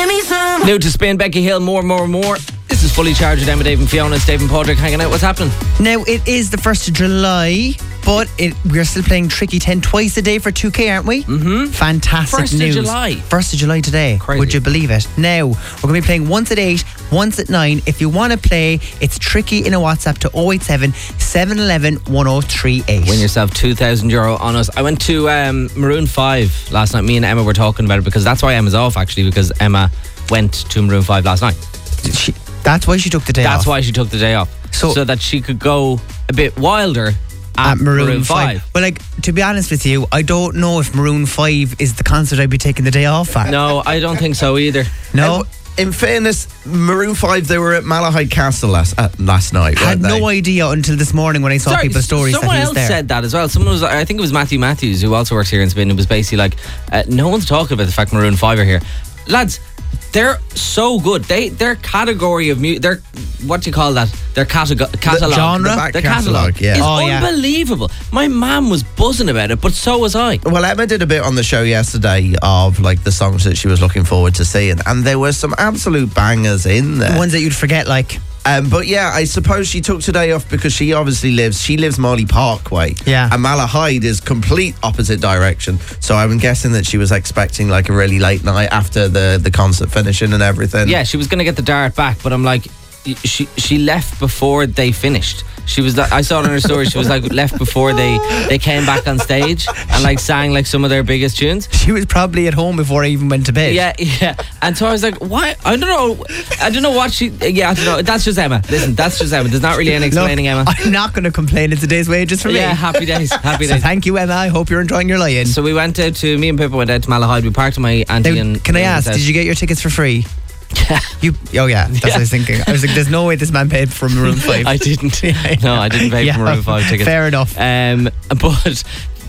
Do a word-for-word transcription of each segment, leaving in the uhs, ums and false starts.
give me some. New to spin, Becky Hill, more, more, more. This is Fully Charged with Emma, Dave and Fiona. It's Dave and Padraig hanging out. What's happening? Now, it is the first of July, but it, we're still playing Tricky ten twice a day for two K, aren't we? Mm-hmm. Fantastic First news. of July. First of July today. Crazy. Would you believe it? Now, we're going to be playing once at eight, once at nine. If you want to play, it's Tricky in a WhatsApp to oh eight seven, seven one one, one oh three eight. Win yourself two thousand euro on us. I went to um, Maroon five last night. Me and Emma were talking about it because that's why Emma's off, actually, because Emma went to Maroon five last night. She, that's why she took the day That's off. why she took the day off. So- So that she could go a bit wilder at, At Maroon, Maroon five. five. Well, like, to be honest with you, I don't know if Maroon five is the concert I'd be taking the day off at. No, I don't think so either. No? Um, in fairness, Maroon five, they were at Malahide Castle last uh, last night. Had weren't they? no idea until this morning when I saw Sorry, people's stories that someone he was else there. said that as well. Someone was, I think it was Matthew Matthews, who also works here in Spin, who was basically like, uh, no one's talking about the fact Maroon five are here. Lads, they're so good. They their category of music, their what do you call that? Their categ- catalogue, genre? The back their catalogue, catalogue yeah. is Oh, yeah. unbelievable. My mum was buzzing about it, but so was I. Well, Emma did a bit on the show yesterday of like the songs that she was looking forward to seeing, and there were some absolute bangers in there. The ones that you'd forget, like... Um, but yeah, I suppose she took today off because she obviously lives, she lives Molly Parkway. Yeah. And Malahide is complete opposite direction. So I'm guessing that she was expecting like a really late night after the, the concert finishing and everything. Yeah, she was going to get the dart back, but I'm like, y- she she left before they finished. She was, I saw it on her story. She was like left before they they came back on stage and like sang like some of their biggest tunes. She was probably at home before I even went to bed. Yeah, yeah. And so I was like, why? I don't know. I don't know what she. Yeah, I don't know. That's just Emma. Listen, that's just Emma. There's not really any explaining, Look, Emma. I'm not going to complain. It's a day's wages for me. Yeah, happy days. Happy So days. thank you, Emma. I hope you're enjoying your lie-in. So we went out to, me and Pippa went out to Malahide. We parked with my auntie Now, and. can I and ask, said- did you get your tickets for free? Yeah. You? Oh yeah, that's what I was thinking. I was like, there's no way this man paid for Maroon five. I didn't. Yeah, No, I didn't pay yeah, for Maroon five tickets. Fair enough. Um, but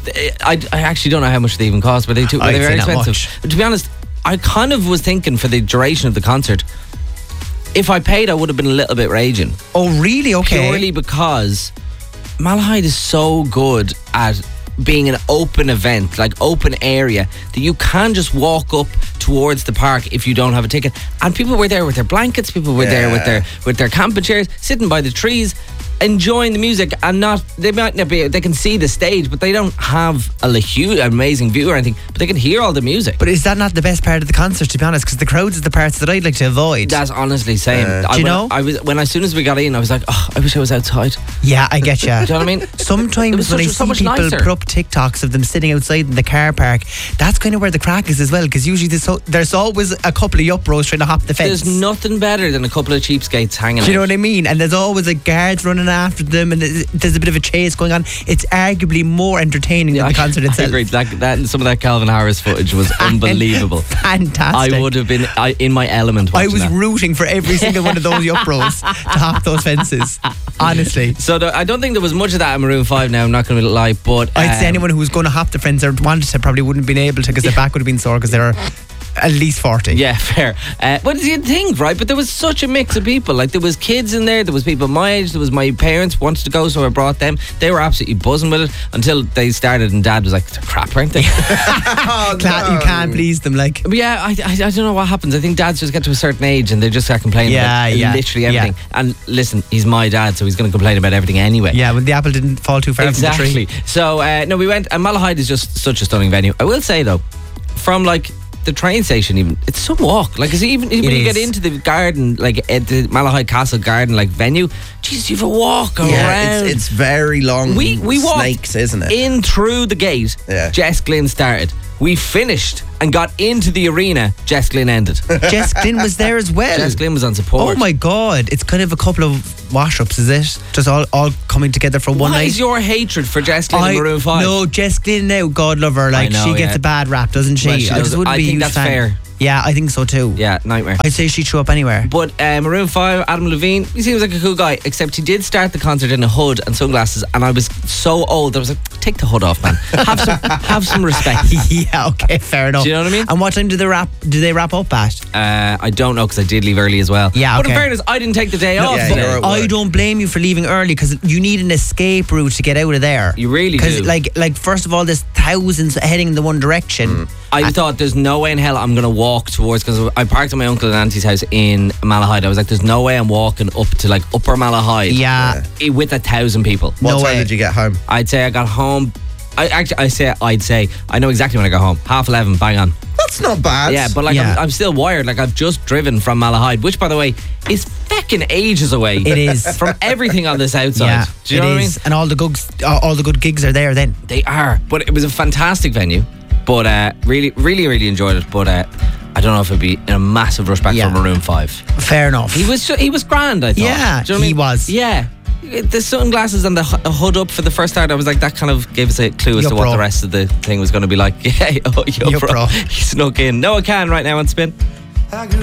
I, I actually don't know how much they even cost, but they too, were I'd they very say not expensive. much. But to be honest, I kind of was thinking for the duration of the concert, if I paid, I would have been a little bit raging. Oh really? Okay. Purely because Malahide is so good at being an open event, like open area, that you can just walk up towards the park if you don't have a ticket. And people were there with their blankets, people were there with Yeah. their with their camping chairs, sitting by the trees, enjoying the music, and not they might not be they can see the stage, but they don't have a huge amazing view or anything, but they can hear all the music. But is that not the best part of the concert, to be honest? Because the crowds is the parts that I'd like to avoid. That's honestly saying. Uh, I, do you when know? I was when as soon as we got in, I was like, oh, I wish I was outside. Yeah, I get you. Do you know what I mean? It Sometimes was when I such- so see much people nicer. put up TikToks of them sitting outside in the car park, that's kind of where the crack is as well. Because usually there's, so, there's always a couple of yup bros trying to hop the fence. There's nothing better than a couple of cheapskates hanging Do you know out. what I mean? And there's always like guards running after them, and there's, there's a bit of a chase going on. It's arguably more entertaining Yeah, than the concert I itself. agree. That, that some of that Calvin Harris footage was unbelievable. Fantastic. I would have been I, in my element I watching was that. rooting for every single one of those yup bros to hop those fences. Honestly. So the, I don't think there was much of that in Maroon five now, I'm not going to lie, but I'd say um, anyone who was going to hop the fence or wanted to probably wouldn't have been able to, because their back would have been sore because they're at least forty. Yeah, fair. Uh, but you'd think, right? But there was such a mix of people. Like there was kids in there, there was people my age, there was my parents wanted to go, so I brought them. They were absolutely buzzing with it until they started, and Dad was like, "They're crap, aren't they?" Oh, Can't, you no. can't please them, like. But yeah, I, I, I don't know what happens. I think dads just get to a certain age and they just start complaining Yeah, about yeah, literally yeah. everything. And listen, he's my dad, so he's going to complain about everything anyway. Yeah, when the apple didn't fall too far from the Exactly. tree. So uh, no, we went, and Malahide is just such a stunning venue. I will say though, from like the train station, even it's some walk. Like, is it even when It you is. get into the garden, like at the Malahide Castle garden, like venue? Jeez, you have a walk around. Yeah, it's, it's very long we we walked snakes, isn't it? in through the gate. Yeah. Jess Glynn started. We finished and got into the arena. Jess Glynn ended. Jess Glynn was there as well. Jess Glynn was on support. Oh my God. It's kind of a couple of wash-ups, is it? Just all, all coming together for one What night. is your hatred for Jess Glynn and Maroon five? No, Jess Glynn now, God love her. Like, know, she gets yeah. a bad rap, doesn't she? Well, she I does. just wouldn't I be a think huge that's fan. fair. Yeah, I think so too. Yeah, nightmare. I'd say she'd show up anywhere. But uh, Maroon five, Adam Levine, he seems like a cool guy, except he did start the concert in a hood and sunglasses, and I was so old. I was like, take the hood off, man. Have some, have some respect. Yeah, okay, fair enough. Do you know what I mean? And what time do they wrap? Do they wrap up at? Uh, I don't know because I did leave early as well. Yeah, But in okay. fairness, I didn't take the day off. yeah, today. you're at I work. don't blame you for leaving early because you need an escape route to get out of there. You really Because do. like, like first of all, there's thousands heading in the one direction. I thought there's no way in hell I'm going to walk towards, because I parked at my uncle and auntie's house in Malahide. I was like, there's no way I'm walking up to like Upper Malahide Yeah. i- with a thousand people. What No time way. did you get home? I'd say I got home. I actually, I say, I'd say, I know exactly when I got home. Half eleven, bang on. That's not bad. Yeah, but like, Yeah. I'm, I'm still wired. Like, I've just driven from Malahide, which, by the way, is feckin' ages away. It is. From everything on this outside. Yeah, Do you it know what I mean? is. And all the gigs, uh, all the good gigs are there then. They are. But it was a fantastic venue. But uh, really, really, really enjoyed it. But uh, I don't know if it'd be in a massive rush back Yeah. for Maroon five. Fair enough. He was ju- he was grand, I thought. Yeah, Do you know what I he mean? was. Yeah. The sunglasses and the hu- hood up for the first start, I was like, that kind of gave us a clue as Yo, to what bro. the rest of the thing was going to be like. Yeah, oh, yo, Yo, bro. bro. He snuck in. No, I can right now on Spin.